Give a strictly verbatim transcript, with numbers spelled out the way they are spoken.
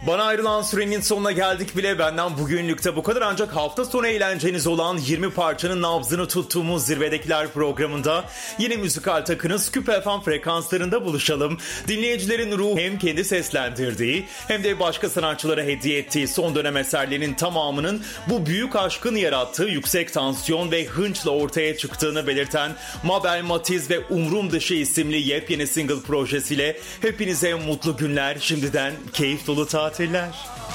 Bana ayrılan sürenin sonuna geldik bile. Benden bugünlükte bu kadar, ancak hafta sonu eğlenceniz olan yirmi parçanın nabzını tuttuğumuz Zirvedekiler programında yine müzikal takınız Küp F M frekanslarında buluşalım. Dinleyicilerin ruhu hem kendi seslendirdiği hem de başka sanatçılara hediye ettiği son dönem eserlerinin tamamının bu büyük aşkın yarattığı yüksek tansiyon ve hınçla ortaya çıktığını belirten Mabel Matiz ve Umrum Dışı isimli yepyeni single projesiyle hepinize mutlu günler, şimdiden keyif dolu tatiller.